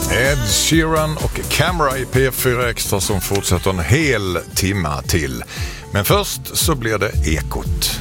Ed Sheeran och Camera i P4 Extra som fortsätter en hel timma till. Men först så blir det Ekot.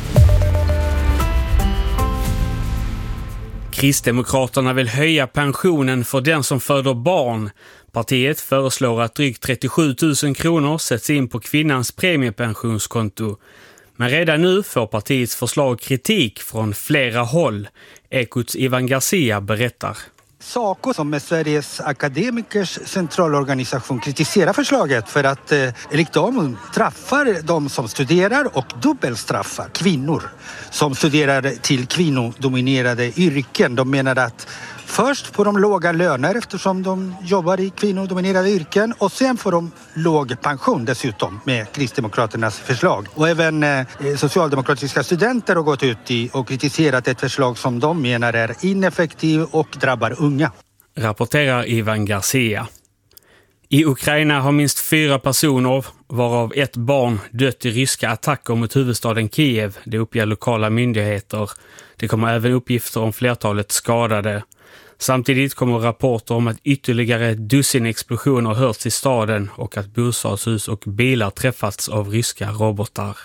Kristdemokraterna vill höja pensionen för den som föder barn. Partiet föreslår att drygt 37 000 kronor sätts in på kvinnans premiepensionskonto. Men redan nu får partiets förslag kritik från flera håll. Ekots Ivan Garcia berättar. SACO, som är Sveriges akademikers centralorganisation, kritiserar förslaget för att enligt dem straffar de som studerar och dubbelstraffar kvinnor som studerar till kvinnodominerade yrken. De menar att först får de låga löner eftersom de jobbar i kvinnodominerade yrken och sen får de låg pension dessutom med Kristdemokraternas förslag. Och även socialdemokratiska studenter har gått ut och kritiserat ett förslag som de menar är ineffektiv och drabbar unga. Rapporterar Ivan Garcia. I Ukraina har minst 4 personer, varav ett barn, dött i ryska attacker mot huvudstaden Kiev. Det uppger lokala myndigheter. Det kommer även uppgifter om flertalet skadade. Samtidigt kommer rapporter om att ytterligare dussin explosioner hörts i staden och att bostadshus och bilar träffats av ryska robotar.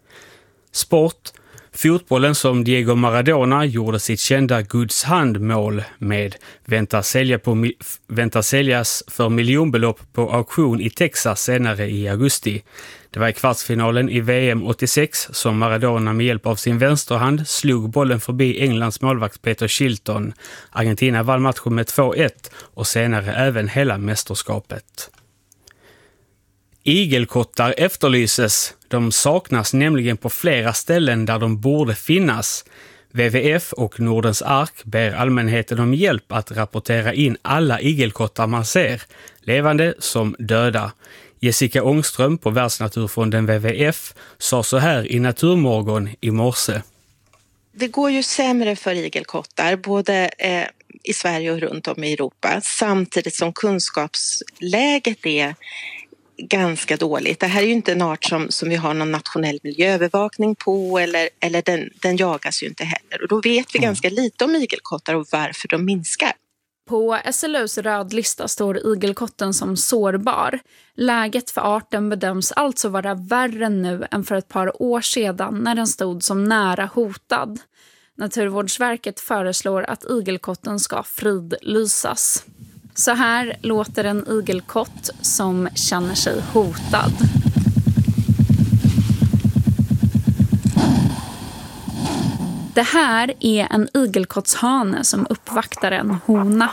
Sport. Fotbollen som Diego Maradona gjorde sitt kända Guds handmål med väntas säljas för miljonbelopp på auktion i Texas senare i augusti. Det var i kvartsfinalen i VM 86 som Maradona med hjälp av sin vänsterhand slog bollen förbi Englands målvakt Peter Shilton. Argentina vann matchen med 2-1 och senare även hela mästerskapet. Igelkottar efterlyses. De saknas nämligen på flera ställen där de borde finnas. WWF och Nordens Ark ber allmänheten om hjälp att rapportera in alla igelkottar man ser, levande som döda. Jessica Ångström på Världsnaturfonden WWF sa så här i Naturmorgon i morse. Det går ju sämre för igelkottar, både i Sverige och runt om i Europa, samtidigt som kunskapsläget är ganska dåligt. Det här är ju inte en art som vi har någon nationell miljöövervakning på eller den jagas ju inte heller. Och då vet vi ganska lite om igelkottar och varför de minskar. På SLUs rödlista står igelkotten som sårbar. Läget för arten bedöms alltså vara värre nu än för ett par år sedan när den stod som nära hotad. Naturvårdsverket föreslår att igelkotten ska fridlysas. Så här låter en igelkott som känner sig hotad. Det här är en igelkottshane som uppvaktar en hona.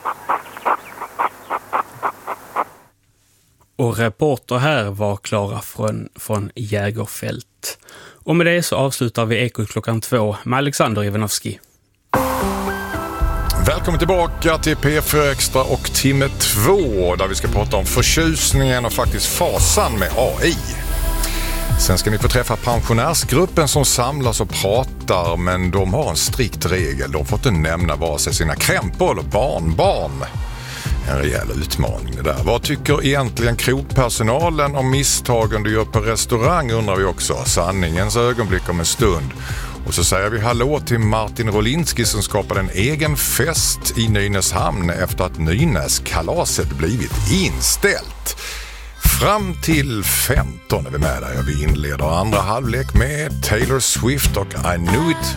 Och reporter här var Klara från Jägerfält. Och med det så avslutar vi Ekot klockan 2 med Alexander Ivanovski. Välkommen tillbaka till P4 Extra och timme 2 där vi ska prata om förtjusningen och faktiskt fasan med AI. Sen ska ni få träffa pensionärsgruppen som samlas och pratar, men de har en strikt regel. De får inte nämna vare sig sina krämpor eller barnbarn. En rejäl utmaning det där. Vad tycker egentligen krogpersonalen om misstagen du gör på restaurang, undrar vi också. Sanningens ögonblick om en stund. Och så säger vi hallå till Martin Rolinski som skapade en egen fest i Nynäshamn efter att Nynäskalaset blivit inställt. Fram till 15 är vi med där. Vi inleder andra halvlek med Taylor Swift och I Knew It